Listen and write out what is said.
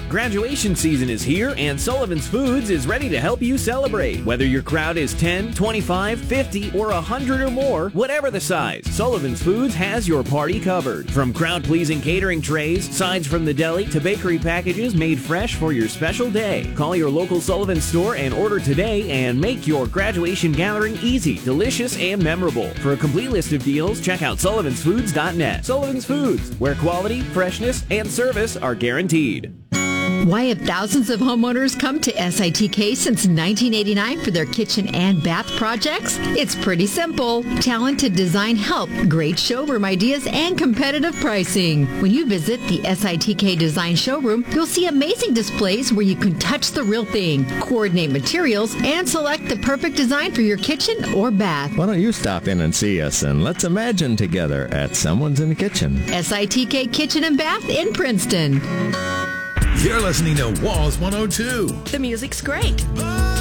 Graduation season is here, and Sullivan's Foods is ready to help you celebrate. Whether your crowd is 10, 25, 50, or 100 or more, whatever the size, Sullivan's Foods has your party covered. From crowd-pleasing catering trays, sides from the deli, to bakery packages made fresh for your special day. Call your local Sullivan store and order today and make your graduation gathering easy, delicious, and memorable. For a complete list of deals, check out sullivansfoods.net. Sullivan's Foods, where quality, freshness, and service are guaranteed. Why have thousands of homeowners come to SITK since 1989 for their kitchen and bath projects? It's pretty simple. Talented design help, great showroom ideas, and competitive pricing. When you visit the SITK Design Showroom, you'll see amazing displays where you can touch the real thing, coordinate materials, and select the perfect design for your kitchen or bath. Why don't you stop in and see us, and let's imagine together at Someone's in the Kitchen. SITK Kitchen and Bath in Princeton. You're listening to Walls 102. The music's great.